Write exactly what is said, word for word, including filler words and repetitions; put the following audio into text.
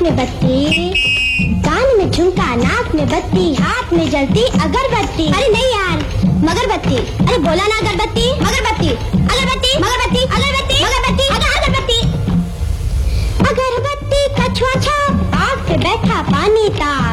में बत्ती, कान में झुमका, नाक में बत्ती, हाथ में जलती अगरबत्ती। अरे नहीं यार, मगरबत्ती। अरे बोला ना अगरबत्ती, मगरबत्ती, अगरबत्ती, मगरबत्ती, अगरबत्ती, मगरबत्ती, अगरबत्ती। अगरबत्ती का छुआ छाप, आग पे बैठा पानी ताप।